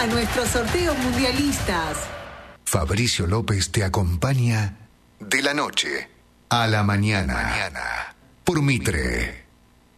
a nuestros sorteos mundialistas. Fabricio López te acompaña de la noche a la mañana. Por Mitre.